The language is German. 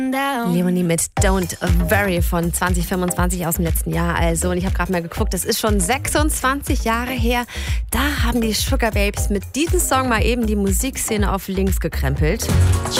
Leonie mit Don't Worry von 2025 aus dem letzten Jahr also. Und ich habe gerade mal geguckt, das ist schon 26 Jahre her. Da haben die Sugar Babes mit diesem Song mal eben die Musikszene auf links gekrempelt.